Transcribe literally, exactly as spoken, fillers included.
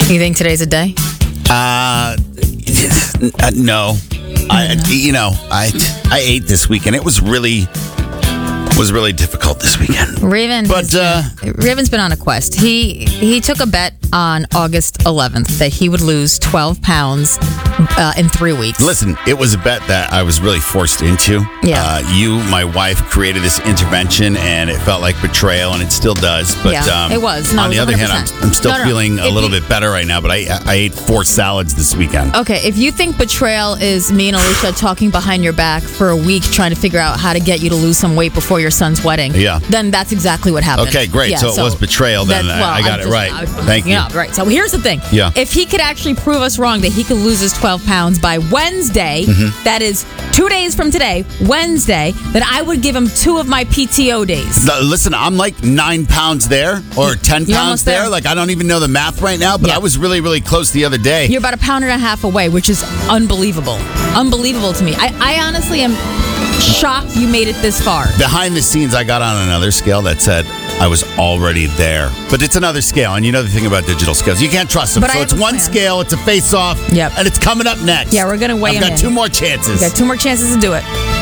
You think today's a day? Uh, uh no. I, you know, I I ate this weekend. It was really was really difficult this weekend. Raven, but has uh, been, Raven's been on a quest. He he took a bet on August eleventh that he would lose twelve pounds uh, in three weeks. Listen, it was a bet that I was really forced into. Yeah. Uh, you, my wife, created this intervention, and it felt like betrayal, and it still does. But Yeah, um, it was. No, on it the was other hand, one hundred percent. I'm, I'm still No, no, feeling a if little you- bit better right now. But I I ate four salads this weekend. Okay, if you think betrayal is me and Alicia talking behind your back for a week trying to figure out how to get you to lose some weight before your son's wedding, Yeah. then that's exactly what happened. Okay, great. Yeah, So it was betrayal then. that- I- well, I got I'm it just- right. I- Thank you. Yeah, right. So here's the thing. Yeah. If he could actually prove us wrong that he could lose his twelve pounds by Wednesday, Mm-hmm. that is two days from today, Wednesday, then I would give him two of my P T O days. No, listen, I'm like nine pounds there or ten You're pounds almost there. there. Like, I don't even know the math right now, but Yeah. I was really, really close the other day. You're about a pound and a half away, which is unbelievable. Unbelievable to me. I, I honestly am shocked you made it this far. Behind the scenes, I got on another scale that said I was already there. But it's another scale, and you know the thing about digital scales. You can't trust them. But I so have it's a one plan. scale, it's a face-off, Yep. and it's coming up next. Yeah, we're gonna weigh I've him got in. two more chances. You got two more chances to do it.